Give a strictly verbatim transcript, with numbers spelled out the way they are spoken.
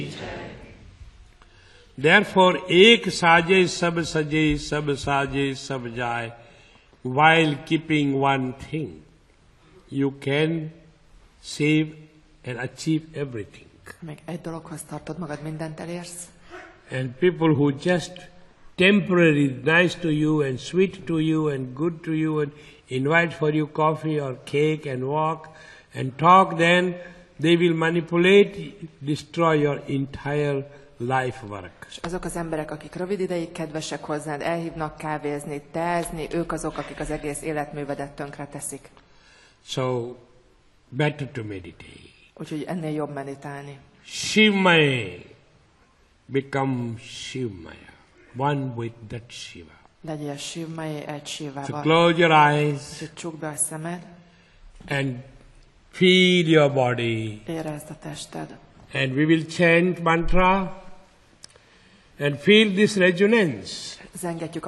Therefore, ek saje sab saje, sab saje sab jai, while keeping one thing, you can save and achieve everything. Még egy dologhoz tartod magad, mindent elérsz. And people who just temporarily nice to you and sweet to you and good to you and invite for you coffee or cake and walk and talk, then they will manipulate, destroy your entire life work. És azok az emberek, akik rövid ideig kedvesek hozzád, elhívnak kávézni, teázni, ők azok, akik az egész életművedet tönkre teszik. So, better to meditate. Úgyhogy ennél jobb meditálni. Shivmaya, become Shivmaya, one with that Shiva. Legyél Shivmaya, egy So Shivával. close your eyes Úgyhogy csukd be a szemed, and feel your body. érezd a tested. And we will chant mantra and feel this resonance. Zengetjük